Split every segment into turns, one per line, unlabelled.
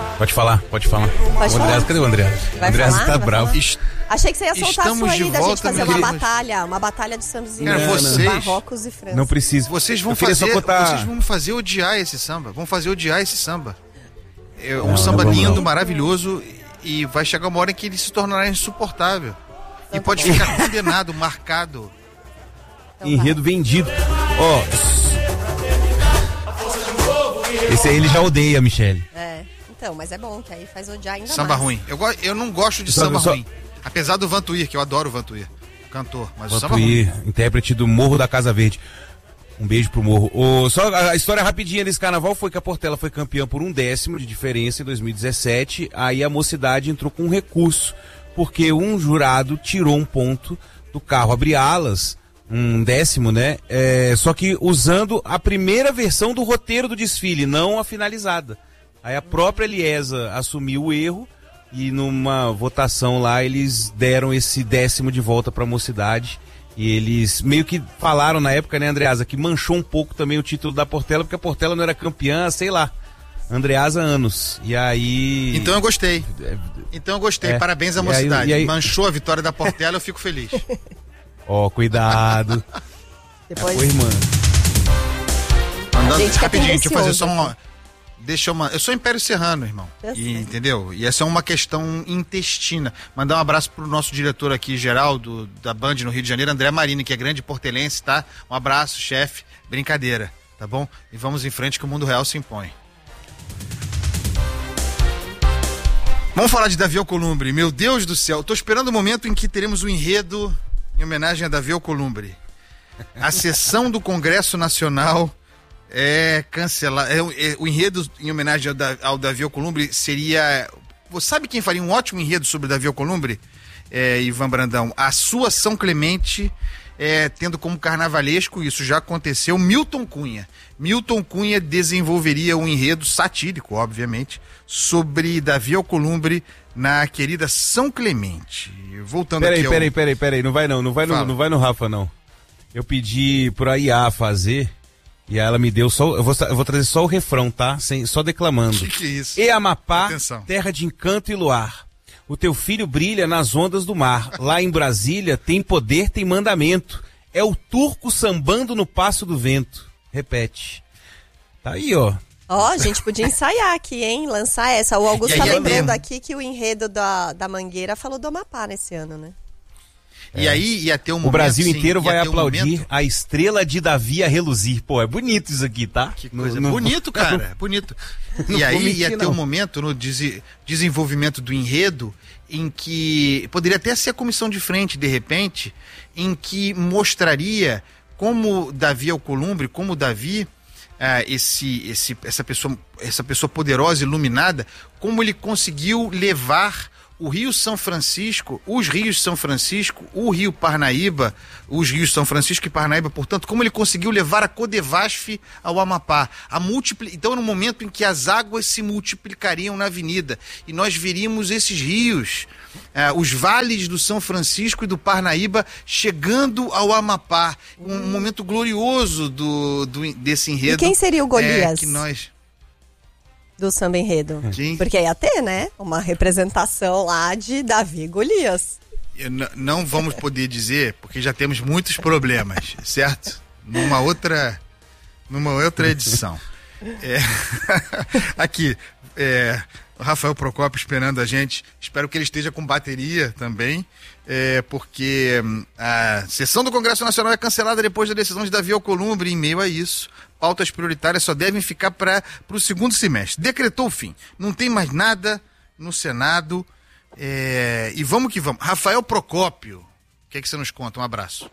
Pode falar.
Pode falar?
Cadê o André?
Vai
Andreas
falar?
tá bravo.
Achei que você ia soltar a sua aí, da gente fazer
uma
batalha de sambas
Marrocos
e França.
Não precisa.
Vocês vão me fazer odiar esse samba. Vão fazer odiar esse samba. É um samba lindo, maravilhoso, e vai chegar uma hora em que ele se tornará insuportável. E pode ficar condenado, marcado.
Enredo vendido. Esse aí ele já odeia, Michele.
Então, mas é bom, que aí faz odiar ainda
samba
mais.
ruim. Eu não gosto de samba ruim. Apesar do Vantuir, que eu adoro o Vantuir, cantor. Mas o samba ruim.
Intérprete do Morro da Casa Verde. Um beijo pro Morro. Só a história rapidinha desse carnaval foi que a Portela foi campeã por 1/10 de diferença em 2017. Aí a Mocidade entrou com um recurso, porque um jurado tirou um ponto do carro abre-alas, 1/10, né? Só que usando a primeira versão do roteiro do desfile, não a finalizada. Aí a própria Eliesa assumiu o erro e numa votação lá eles deram esse 10º de volta pra Mocidade. E eles meio que falaram na época, né, Andreasa, que manchou um pouco também o título da Portela, porque a Portela não era campeã, sei lá, Andreasa anos. E aí...
Então eu gostei. Parabéns à Mocidade.
Aí...
Manchou a vitória da Portela, eu fico feliz.
Cuidado.
Depois...
irmã.
Andando rapidinho, deixa eu fazer só uma... Eu sou Império Serrano, irmão. Entendeu? E essa é uma questão intestina. Mandar um abraço pro nosso diretor aqui, Geraldo, da Band no Rio de Janeiro, André Marini, que é grande portelense, tá? Um abraço, chefe. Brincadeira, tá bom? E vamos em frente que o mundo real se impõe. Vamos falar de Davi Alcolumbre. Meu Deus do céu, tô esperando o momento em que teremos um enredo em homenagem a Davi Alcolumbre. A sessão do Congresso Nacional cancelar. O enredo em homenagem ao Davi Alcolumbre seria... Você sabe quem faria um ótimo enredo sobre o Davi Alcolumbre? Ivan Brandão. A sua São Clemente, tendo como carnavalesco, isso já aconteceu, Milton Cunha. Milton Cunha desenvolveria um enredo satírico, obviamente, sobre Davi Alcolumbre na querida São Clemente. Voltando aqui
Peraí, não vai no Rafa, não. Eu pedi pra IA fazer... E aí ela me deu só... Eu vou trazer só o refrão, tá? Só declamando.
Que é isso?
E Amapá,
Atenção.
terra de encanto e luar. O teu filho brilha nas ondas do mar. Lá em Brasília tem poder, tem mandamento. É o turco sambando no passo do vento. Repete. Tá aí, ó.
A gente podia ensaiar aqui, hein? Lançar essa. O Augusto tá lembrando aqui que o enredo da Mangueira falou do Amapá nesse ano, né?
E aí ia ter um momento...
O Brasil inteiro vai aplaudir a estrela de Davi a reluzir. Pô, é bonito isso aqui, tá?
Que coisa bonito, cara. Bonito. E aí ia ter um momento no desenvolvimento do enredo em que... Poderia até ser a comissão de frente, de repente, em que mostraria como Davi Alcolumbre, como Davi... essa pessoa poderosa, iluminada, como ele conseguiu levar o Rio São Francisco, os rios São Francisco, o Rio Parnaíba, os rios São Francisco e Parnaíba, portanto, como ele conseguiu levar a Codevasf ao Amapá. Então, no momento em que as águas se multiplicariam na avenida e nós veríamos esses rios, os vales do São Francisco e do Parnaíba chegando ao Amapá. Um momento glorioso desse enredo.
E quem seria o Golias?
Que nós...
Do samba enredo.
Sim.
Porque ia ter, né? Uma representação lá de Davi e Golias.
Não vamos poder dizer, porque já temos muitos problemas, certo? Numa outra edição. Aqui, o Rafael Procópio esperando a gente. Espero que ele esteja com bateria também, porque a sessão do Congresso Nacional é cancelada depois da decisão de Davi Alcolumbre. Em meio a isso, pautas prioritárias só devem ficar para o segundo semestre. Decretou o fim. Não tem mais nada no Senado. E vamos que vamos. Rafael Procópio, o que é que você nos conta? Um abraço.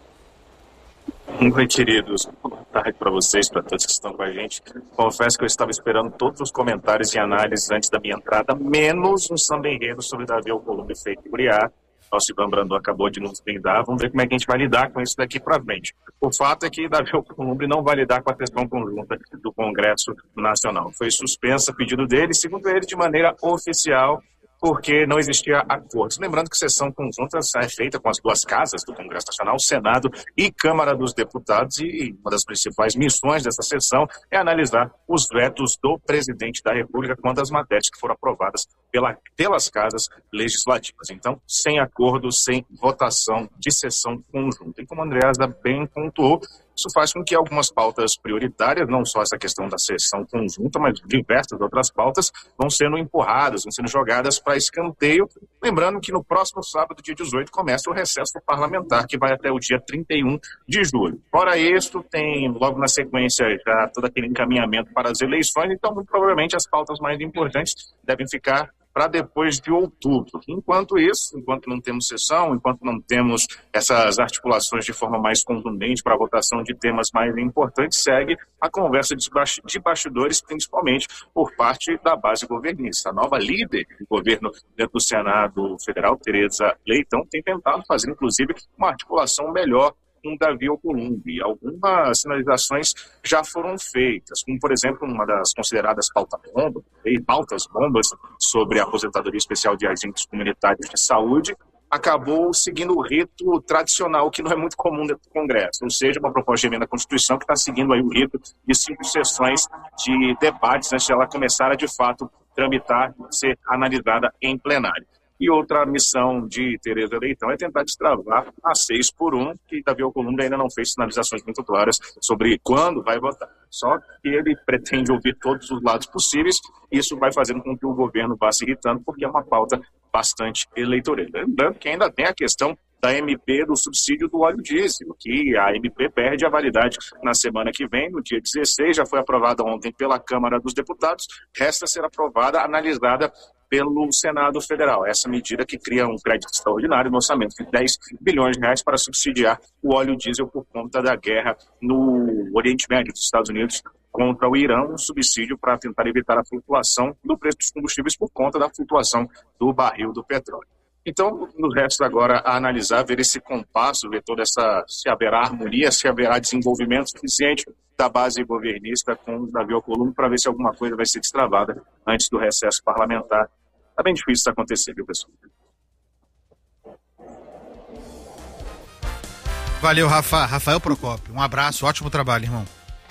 Oi, queridos. Boa tarde para vocês, para todos que estão com a gente. Confesso que eu estava esperando todos os comentários e análises antes da minha entrada, menos um samba enredo sobre Davi Alcolumbre feito por IA. Nosso Ivan Brandão acabou de nos brindar. Vamos ver como é que a gente vai lidar com isso daqui para frente. O fato é que Davi Alcolumbre não vai lidar com a sessão conjunta do Congresso Nacional. Foi suspensa a pedido dele, segundo ele, de maneira oficial, porque não existia acordos. Lembrando que sessão conjunta é feita com as duas casas do Congresso Nacional, Senado e Câmara dos Deputados, e uma das principais missões dessa sessão é analisar os vetos do presidente da República quanto às matérias que foram aprovadas pelas casas legislativas. Então, sem acordo, sem votação de sessão conjunta. E como a Andreasa bem pontuou, isso faz com que algumas pautas prioritárias, não só essa questão da sessão conjunta, mas diversas outras pautas, vão sendo empurradas, vão sendo jogadas para escanteio. Lembrando que no próximo sábado, dia 18, começa o recesso parlamentar, que vai até o dia 31 de julho. Fora isso, tem logo na sequência já todo aquele encaminhamento para as eleições, então muito provavelmente as pautas mais importantes devem ficar para depois de outubro. Enquanto isso, enquanto não temos sessão, enquanto não temos essas articulações de forma mais contundente para a votação de temas mais importantes, segue a conversa de bastidores, principalmente por parte da base governista. A nova líder de governo dentro do Senado Federal, Tereza Leitão, tem tentado fazer, inclusive, uma articulação melhor com Davi Alcolumbre. Algumas sinalizações já foram feitas, como, por exemplo, uma das consideradas pautas bombas sobre a aposentadoria especial de agentes comunitários de saúde, acabou seguindo o rito tradicional, que não é muito comum dentro do Congresso, ou seja, uma proposta de emenda à Constituição que está seguindo aí o rito de 5 sessões de debates antes de ela começar a, de fato, tramitar e ser analisada em plenário. E outra missão de Tereza Leitão é tentar destravar a 6x1, que Davi Alcolumbre ainda não fez sinalizações muito claras sobre quando vai votar. Só que ele pretende ouvir todos os lados possíveis, e isso vai fazendo com que o governo vá se irritando, porque é uma pauta bastante eleitoreira. Lembrando que ainda tem a questão da MP do subsídio do óleo diesel, que a MP perde a validade na semana que vem, no dia 16, já foi aprovada ontem pela Câmara dos Deputados, resta ser aprovada, analisada pelo Senado Federal. Essa medida que cria um crédito extraordinário no orçamento de 10 bilhões de reais para subsidiar o óleo diesel por conta da guerra no Oriente Médio dos Estados Unidos contra o Irã, um subsídio para tentar evitar a flutuação do preço dos combustíveis por conta da flutuação do barril do petróleo. Então, nos resta agora a analisar, ver esse compasso, ver toda essa, se haverá harmonia, se haverá desenvolvimento suficiente da base governista com o Davi Alcolumbre para ver se alguma coisa vai ser destravada antes do recesso parlamentar. Está bem difícil isso acontecer, viu, pessoal?
Valeu, Rafael Procópio. Um abraço, ótimo trabalho, irmão.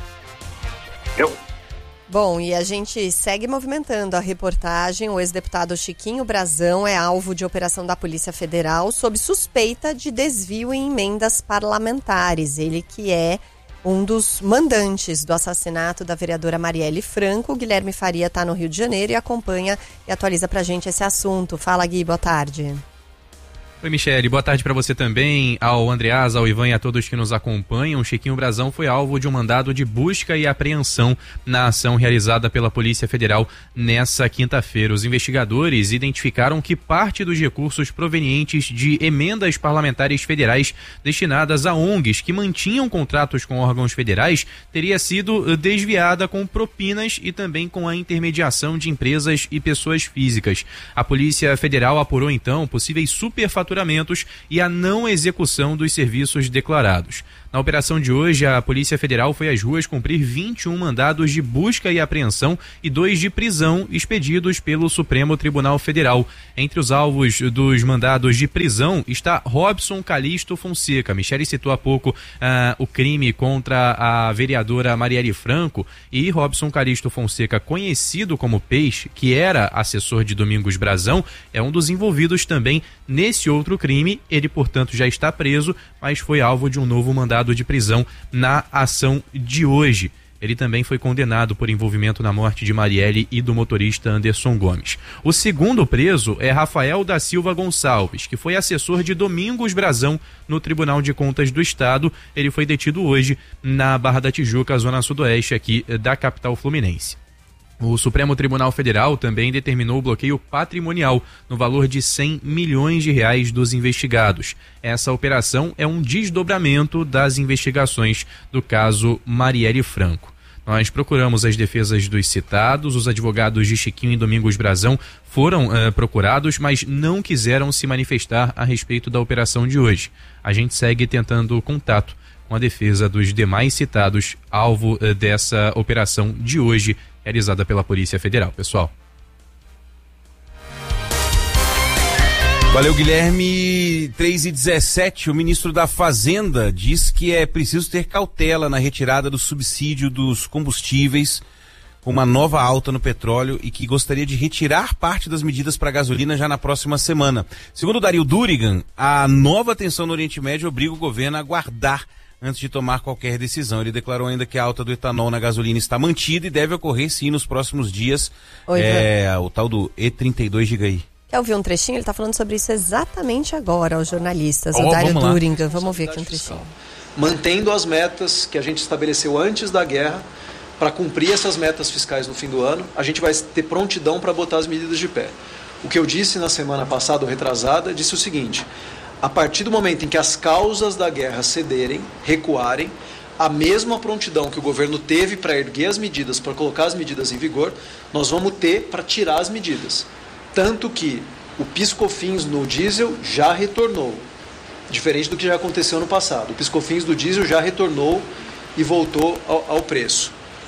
Bom, e a gente segue movimentando a reportagem. O ex-deputado Chiquinho Brazão é alvo de operação da Polícia Federal sob suspeita de desvio em emendas parlamentares. Ele que é um dos mandantes do assassinato da vereadora Marielle Franco. O Guilherme Faria está no Rio de Janeiro e acompanha e atualiza pra gente esse assunto. Fala, Gui, boa tarde.
Oi, Michele, boa tarde para você também, ao Andreasa, ao Ivan e a todos que nos acompanham. Chiquinho Brazão foi alvo de um mandado de busca e apreensão na ação realizada pela Polícia Federal nessa quinta-feira. Os investigadores identificaram que parte dos recursos provenientes de emendas parlamentares federais destinadas a ONGs que mantinham contratos com órgãos federais teria sido desviada com propinas e também com a intermediação de empresas e pessoas físicas. A Polícia Federal apurou então possíveis superfaturamentos e a não execução dos serviços declarados. Na operação de hoje, a Polícia Federal foi às ruas cumprir 21 mandados de busca e apreensão e 2 de prisão expedidos pelo Supremo Tribunal Federal. Entre os alvos dos mandados de prisão está Robson Calixto Fonseca. Michele citou há pouco o crime contra a vereadora Marielle Franco, e Robson Calixto Fonseca, conhecido como Peixe, que era assessor de Domingos Brazão, é um dos envolvidos também nesse outro crime. Ele, portanto, já está preso, mas foi alvo de um novo mandado de prisão na ação de hoje. Ele também foi condenado por envolvimento na morte de Marielle e do motorista Anderson Gomes. O segundo preso é Rafael da Silva Gonçalves, que foi assessor de Domingos Brazão no Tribunal de Contas do Estado. Ele foi detido hoje na Barra da Tijuca, zona sudoeste aqui da capital fluminense. O Supremo Tribunal Federal também determinou o bloqueio patrimonial no valor de 100 milhões de reais dos investigados. Essa operação é um desdobramento das investigações do caso Marielle Franco. Nós procuramos as defesas dos citados, os advogados de Chiquinho e Domingos Brazão foram procurados, mas não quiseram se manifestar a respeito da operação de hoje. A gente segue tentando contato com a defesa dos demais citados, alvo dessa operação de hoje, realizada pela Polícia Federal. Pessoal.
Valeu, Guilherme. 3h17, o ministro da Fazenda diz que é preciso ter cautela na retirada do subsídio dos combustíveis com uma nova alta no petróleo e que gostaria de retirar parte das medidas para a gasolina já na próxima semana. Segundo Dario Durigan, a nova tensão no Oriente Médio obriga o governo a aguardar antes de tomar qualquer decisão. Ele declarou ainda que a alta do etanol na gasolina está mantida e deve ocorrer sim nos próximos dias. O tal do E32 GI.
Quer ouvir um trechinho? Ele está falando sobre isso exatamente agora aos jornalistas. O Dario Durigan. Vamos ver aqui um trechinho.
Mantendo as metas que a gente estabeleceu antes da guerra, para cumprir essas metas fiscais no fim do ano, a gente vai ter prontidão para botar as medidas de pé. O que eu disse na semana passada, ou retrasada, disse o seguinte: a partir do momento em que as causas da guerra cederem, recuarem, a mesma prontidão que o governo teve para erguer as medidas, para colocar as medidas em vigor, nós vamos ter para tirar as medidas. Tanto que o PIS/COFINS no diesel já retornou, diferente do que já aconteceu no passado. O PIS/COFINS do diesel já retornou e voltou ao preço.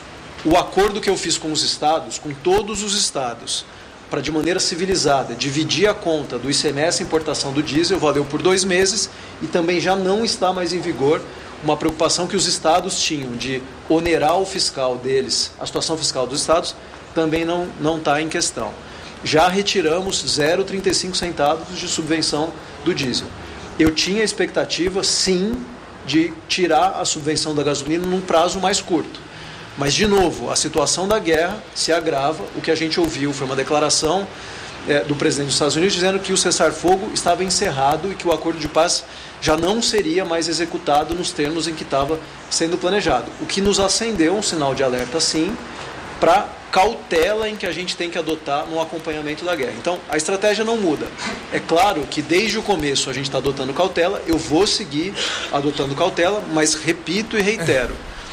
O acordo que eu fiz com os estados, com todos os estados, para de maneira civilizada dividir a conta do ICMS importação do diesel, valeu por 2 meses e também já não está mais em vigor uma preocupação que os estados tinham de onerar o fiscal deles, a situação fiscal dos estados, também não está em questão. Já retiramos 0,35 centavos de subvenção do diesel. Eu tinha a expectativa, sim, de tirar a subvenção da gasolina num prazo mais curto. Mas, de novo, a situação da guerra se agrava. O que a gente ouviu foi uma declaração do presidente dos Estados Unidos dizendo que o cessar-fogo estava encerrado e que o acordo de paz já não seria mais executado nos termos em que estava sendo planejado. O que nos acendeu um sinal de alerta, sim, para cautela em que a gente tem que adotar no acompanhamento da guerra. Então, a estratégia não muda. É claro que desde o começo a gente está adotando cautela, eu vou seguir adotando cautela, mas repito e reitero,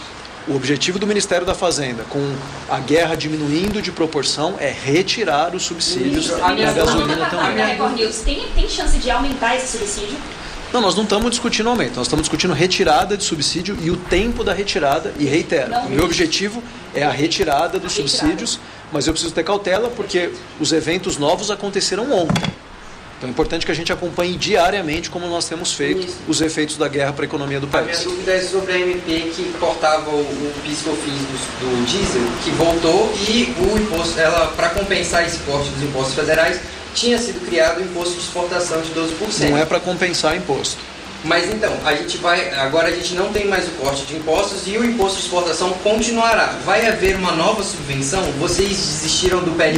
o objetivo do Ministério da Fazenda, com a guerra diminuindo de proporção, é retirar os subsídios da gasolina também.
Tem chance de aumentar esse subsídio?
Não, nós não estamos discutindo aumento, nós estamos discutindo retirada de subsídio e o tempo da retirada, e reitero, o meu objetivo é a retirada dos subsídios, mas eu preciso ter cautela porque os eventos novos aconteceram ontem. Então é importante que a gente acompanhe diariamente, como nós temos feito, os efeitos da guerra para a economia do país.
A minha dúvida é sobre a MP que cortava o PIS/COFINS do diesel, que voltou, e o imposto, para compensar esse corte dos impostos federais, tinha sido criado o imposto de exportação de 12%.
Não é para compensar imposto.
Mas então, agora a gente não tem mais o corte de impostos e o imposto de exportação continuará. Vai haver uma nova subvenção? Vocês desistiram do PLP?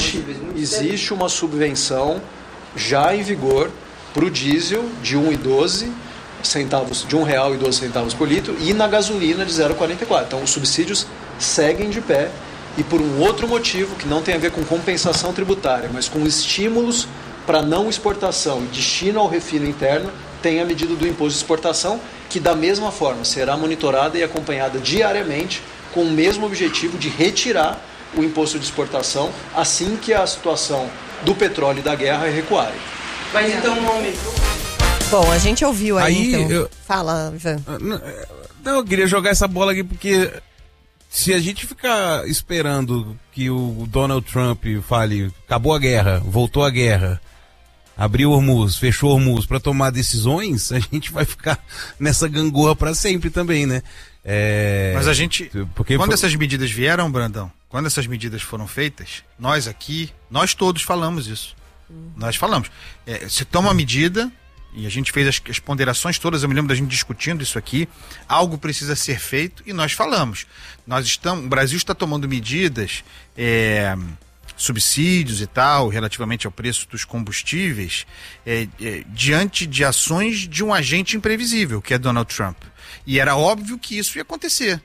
Existe uma subvenção já em vigor para o diesel de R$1,12 por litro e na gasolina de 0,44. Então os subsídios seguem de pé e por um outro motivo que não tem a ver com compensação tributária, mas com estímulos para não exportação e destino ao refino interno, tem a medida do imposto de exportação, que da mesma forma será monitorada e acompanhada diariamente com o mesmo objetivo de retirar o imposto de exportação assim que a situação do petróleo e da guerra recuarem.
Mas então não aumentou?
Bom, a gente ouviu aí então.
Fala, Ivan. Não, eu queria jogar essa bola aqui porque se a gente ficar esperando que o Donald Trump fale acabou a guerra, voltou a guerra, abriu Hormuz, fechou Hormuz para tomar decisões, a gente vai ficar nessa gangorra para sempre também, né?
Mas a gente, quando essas medidas vieram, Brandão, quando essas medidas foram feitas, nós todos falamos isso. Nós falamos. Se toma uma medida, e a gente fez as ponderações todas, eu me lembro da gente discutindo isso aqui, algo precisa ser feito, e nós falamos. O Brasil está tomando medidas, subsídios e tal, relativamente ao preço dos combustíveis, diante de ações de um agente imprevisível, que é Donald Trump. E era óbvio que isso ia acontecer.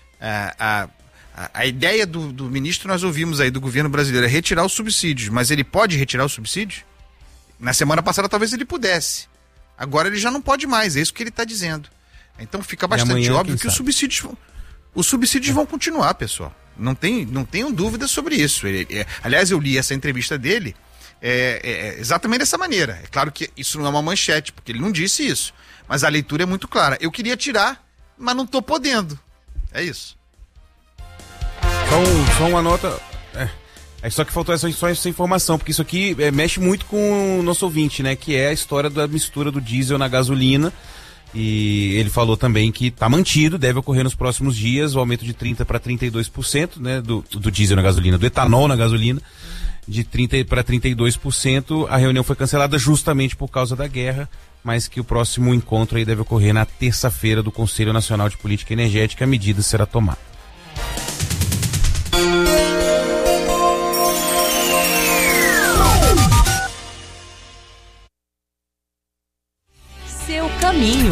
A ideia do ministro, nós ouvimos aí, do governo brasileiro, é retirar os subsídios, mas ele pode retirar os subsídios? Na semana passada talvez ele pudesse. Agora ele já não pode mais, é isso que ele está dizendo. Então fica bastante óbvio que os subsídios vão continuar, pessoal. Não tenham dúvidas sobre isso. Aliás, eu li essa entrevista dele exatamente dessa maneira. É claro que isso não é uma manchete, porque ele não disse isso. Mas a leitura é muito clara. Eu queria tirar, mas não estou podendo. É isso.
Só uma nota. Só que faltou só essa informação, porque isso aqui mexe muito com o nosso ouvinte, né? Que é a história da mistura do diesel na gasolina. E ele falou também que está mantido, deve ocorrer nos próximos dias, o aumento de 30% para 32%, né? Do diesel na gasolina, do etanol na gasolina, de 30% para 32%. A reunião foi cancelada justamente por causa da guerra, mas que o próximo encontro aí deve ocorrer na terça-feira do Conselho Nacional de Política Energética. A medida será tomada.
Seu caminho.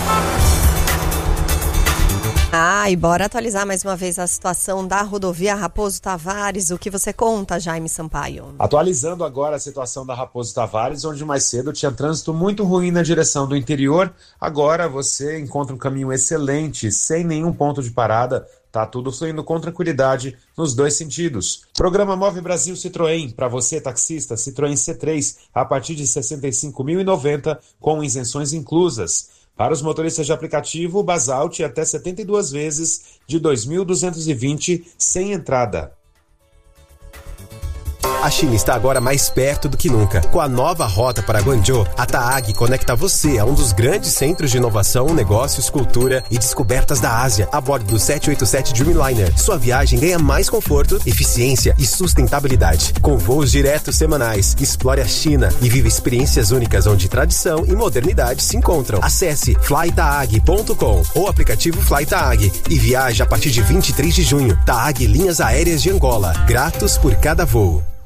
E bora atualizar mais uma vez a situação da rodovia Raposo Tavares. O que você conta, Jaime Sampaio?
Atualizando agora a situação da Raposo Tavares, onde mais cedo tinha trânsito muito ruim na direção do interior. Agora você encontra um caminho excelente, sem nenhum ponto de parada. Tá tudo fluindo com tranquilidade nos dois sentidos. Programa Move Brasil Citroën. Para você, taxista, Citroën C3 a partir de R$ 65.090 com isenções inclusas. Para os motoristas de aplicativo, Basalt até 72 vezes de 2.220 sem entrada.
A China está agora mais perto do que nunca. Com a nova rota para Guangzhou, a TAAG conecta você a um dos grandes centros de inovação, negócios, cultura e descobertas da Ásia, a bordo do 787 Dreamliner. Sua viagem ganha mais conforto, eficiência e sustentabilidade. Com voos diretos semanais, explore a China e viva experiências únicas onde tradição e modernidade se encontram. Acesse flytaag.com ou aplicativo FlyTaag e viaje a partir de 23 de junho. TAAG Linhas Aéreas de Angola. Gratos por cada voo.